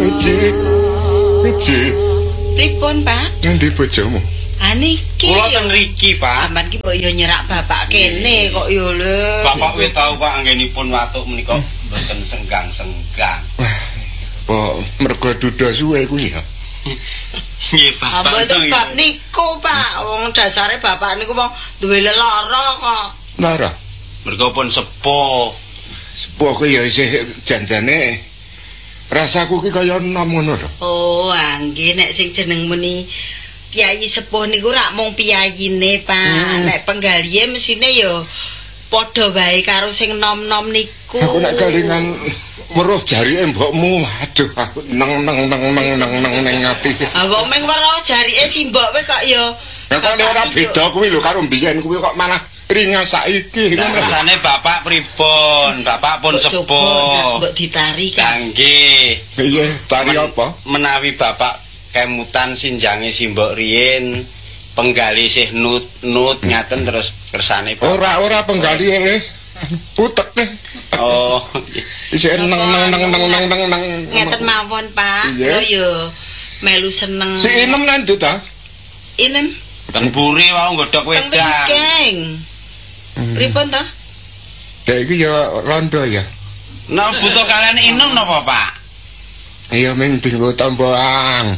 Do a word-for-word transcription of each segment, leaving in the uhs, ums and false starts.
Uji. Uji. Pripun, Pak? Ngendi bojomu? Ah niki. Kula ten riki, Pak. Sampeyan ki mbok yo nyerak bapak kene kok yo lho. Bapak wis tau Pak anggenipun watuk menika mboten senggang-senggang. Kok mergo duda suwe kuwi ya. Nggih, Bapak. Mboten bab niku, Pak. Wong dasare bapak niku wong duwe lelara kok. Lara. Mergo pun sepuh. Sepuh ku ya isih janjane rasaku ki kaya enom ngono lho. Oh, nggih nek sing jeneng muni Kyai sepuh niku rak mung piyayine, Pak. Hmm. Nek penggalihe mesine yo padha wae karo sing nom-nom niku. Aku nek kalingan weruh jarike mbokmu, aduh aku neng neng neng neng neng neng neng ati. Ah kok meng weruh jarike simbok kowe kok yo. Ya kok ora beda kuwi lho karo mbiyen kuwi kok malah ringas saiki. Rasane bapak pripun? Bapak pun sepuh. Mbok ditari kan. Nggih. Iya, tari apa? Menawi bapak kemutan sinjange simbok riyin penggali sih nut-nut ngaten terus kersane bapak. Ora ora penggali le. Putek deh. Oh. Isih neng neng neng neng neng neng neng. Ngeten mawon, Pak. Lho yo melu seneng. Si Inem nanti ta? Inem. Ten buri wau nggodhok wedang. Keng. Pripun ta? Ya iki ya rondo ya. Nah, butuh kalian Inem napa, Pak? Iya ming dinggo tomboang.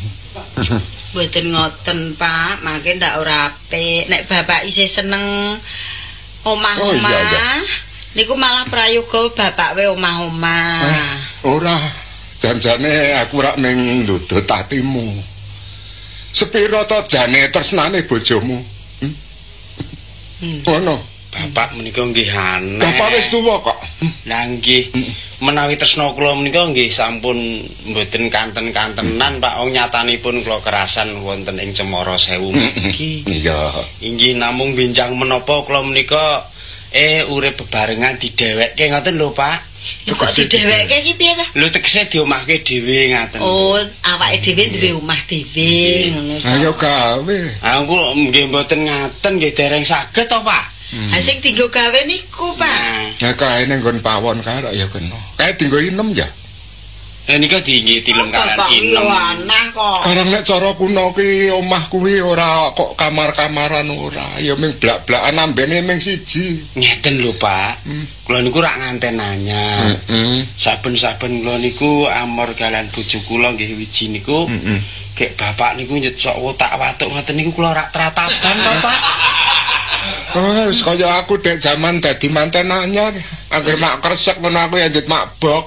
Mboten ngoten, Pak. Mangke ndak ora apik. Nek bapak isih seneng omah-omah. Oh, iya, iya. Niku malah prayoga bapak we omah-omah. Eh, ora. Janjane aku rak ning ndudut atimu. Sepiro to jane tresnane bojomu? Hmm? Hmm. Ono. Bapak menika nggih aneh. Bapak wis tuwa kok. Lah nggih. Hmm. Menawi tresna kula menika nggih sampun mboten kanten-kantenan, Pak. Wong nyatanipun kula kerasan wonten ing Cemara Sewu niki. Iya. Inggih namung benjang menapa kula menika eh urip bebarengan didhewekke ngoten lho, Pak. Kok didhewekke iki piye ta? Lho tegese diomahke dhewe ngaten. Oh, awake dhewe duwe omah dhewe ngono. Ayo gawe. Aku nggih mboten ngaten nggih dereng saged to, Pak. Ha sing dienggo gawe niku, Pak. Ya kae ning nggon pawon karo ya kena. Kae dienggo inem ya. Eh nika dinggih tilem kalian inem. Aneh kok. Karang nek cara kuno ki omah kuwi ora kok kamar-kamaran ora. Ya ming blak-blakan ambene ming siji. Ngeten lho, Pak. Hmm. Kula niku rak nganten anyar. Heeh. Hmm. Saben-saben kula niku amor kalian bojo kula nggih wiji niku. Heeh. Hmm. Kek bapak niku nyecok otak watuk ngoten niku kula rak tratapan to, Pak. Oh, wis kaya aku dek jaman dadi manten anyar. Angger mak kresek ngono aku ya njut mabok.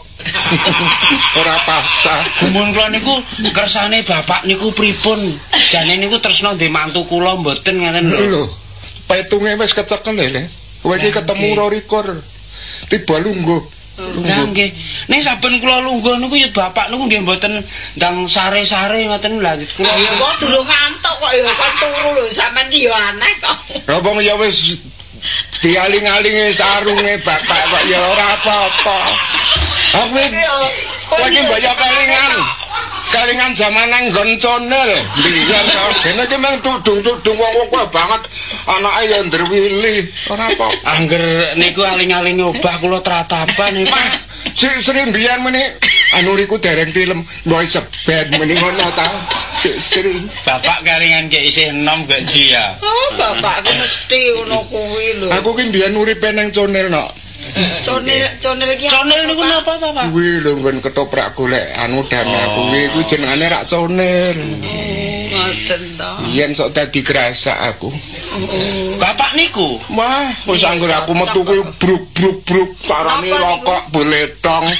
Ora pasah. Gumun kula niku kersane bapak niku pripun? Jane niku tresna ndek mantu kula mboten ngeten lho. Lho. Petunge wis kecekel le. Kowe iki ketemu Rorikur. Tiba lungguh. Lah nggih. Nek saben kula lungguh niku ya bapak niku nggih mboten ndang sare-sare ngoten lha kula. Ya kok durung ngantuk kok ya kon turu lho sampean ki ya aneh kok. Ya wong ya wis dialing-alinge sarunge bapak kok ya ora apa-apa. Aku iki lagi banyak kalingan. Kalingan zaman nang nggon conel. Biyen dene iki mung tudung-tudung wong kuwi banget. Anake ya ndrwili. Ora apa. Angger niku aling-aling obah kula tratapan iki. Sri mbiyen meni anuriku dereng film Boy Sebet meni ngono ta. Sri bapak kalingan ki isih enom gak ji ya. Oh, bapakku mesti ngono kuwi lho. Aku ki mbiyen uripe nang conel no. Conel conel iki. Conel niku napa to, Pak? Kuwi lho nggon ketoprak golek anu dana kuwi kuwi jenengane rak conel. Ngoten to. Yen sok dadi grasak aku. Bapak niku, wah, wis anggur aku metu kuwi bruk-bruk-bruk sarane rokok boletong.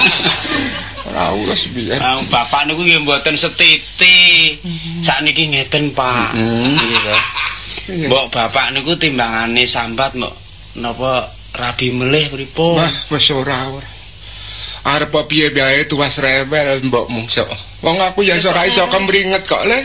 Ora urus piye. Ah, bapak niku nggih mboten setiti. Sakniki ngeten, Pak. Nggih to. Mbok bapak niku timbangane sambat mbok napa rabi melih pripun? Wah, wis ora ora. Arep piye bae tuwas rewel mbokmu sok. Wong aku ya ora iso kemringet kok, Le.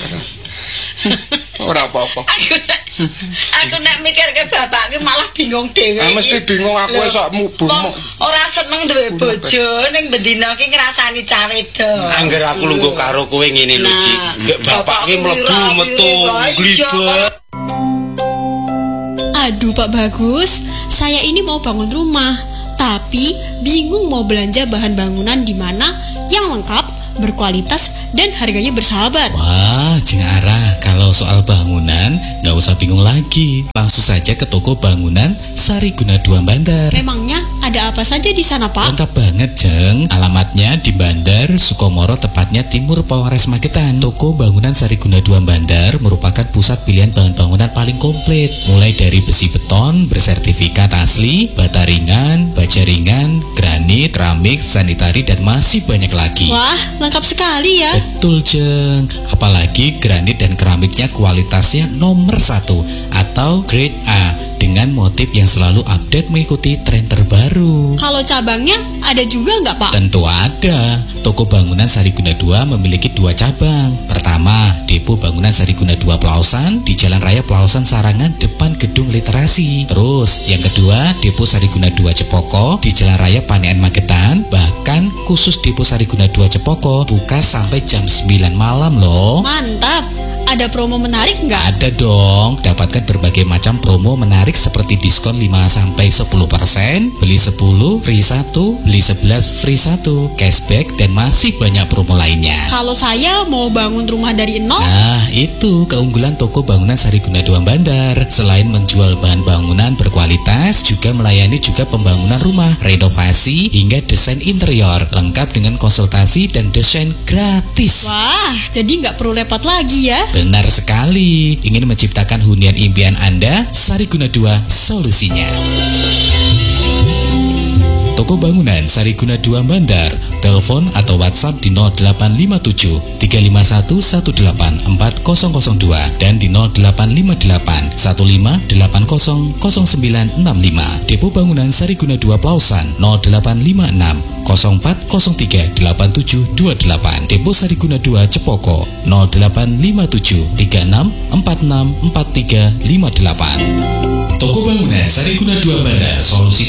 Ora apa-apa. Aku aku nek mikir ke bapak ki malah bingung dhewe. Ah mesti bingung aku sok mubuh. Ora seneng duwe bojo ning bendina ki ngrasani cah wedok. Angger aku lungguh karo kowe ngene lho, Ci. Gek bapak ki mlebu metu glibet. Aduh Pak Bagus, saya ini mau bangun rumah, tapi bingung mau belanja bahan bangunan di mana yang lengkap, berkualitas, dan harganya bersahabat. Wah, Jeng Ara, kalau soal bangunan nggak usah bingung lagi. Langsung saja ke toko bangunan Sariguna dua Bandar. Memangnya ada apa saja di sana, Pak? Lengkap banget, Jeng. Alamatnya di Bandar, Sukomoro, tepatnya Timur Polres Magetan. Toko bangunan Sariguna dua Bandar merupakan pusat pilihan bahan bangunan paling komplit. Mulai dari besi beton bersertifikat asli, bata ringan, baja ringan, granit, keramik, sanitari, dan masih banyak lagi. Wah, lengkap sekali ya. Betul, Jeng. Apalagi granit dan keramiknya kualitasnya nomor satu atau grade A dengan motif yang selalu update mengikuti tren terbaru. Kalau cabangnya ada juga nggak, Pak? Tentu ada. Toko bangunan Sariguna dua memiliki dua cabang. Pertama, Depo Bangunan Sariguna dua Pelausan di Jalan Raya Pelausan Sarangan depan Gedung Literasi. Terus, yang kedua, Depo Sariguna dua Cepoko di Jalan Raya Panean Magetan. Bahkan khusus Depo Sariguna dua Cepoko buka sampai jam sembilan malam loh. Mantap. Ada promo menarik nggak? Ada dong. Dapatkan berbagai macam promo menarik seperti diskon lima sampai sepuluh persen, beli sepuluh free satu, beli sebelas free satu, cashback, dan masih banyak promo lainnya. Kalau saya mau bangun rumah dari nol? Nah, itu keunggulan toko bangunan Sariguna dua Bandar. Selain menjual bahan bangunan berkualitas, juga melayani juga pembangunan rumah, renovasi, hingga desain interior, lengkap dengan konsultasi dan desain gratis. Wah, jadi nggak perlu repot lagi ya? Benar sekali. Ingin menciptakan hunian impian Anda? Sariguna dua solusinya. Toko bangunan Sariguna dua Bandar. Telepon atau WhatsApp di nol delapan lima tujuh tiga lima satu satu delapan empat nol nol dua dan di nol delapan lima delapan satu lima delapan nol nol sembilan enam lima. Depo Bangunan Sariguna dua Pelausan nol delapan lima enam nol empat nol tiga delapan tujuh dua delapan. Depo Sariguna dua Cepoko nol delapan lima tujuh tiga enam empat enam empat tiga lima delapan. Toko bangunan Sariguna dua Bandar, solusi